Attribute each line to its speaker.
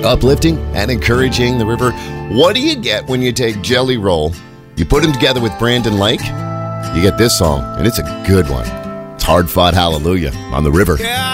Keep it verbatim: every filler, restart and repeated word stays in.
Speaker 1: uplifting and encouraging the river. What do you get when you take Jelly Roll, you put them together with Brandon Lake? You get this song, and it's a good one. It's Hard Fought Hallelujah on the river.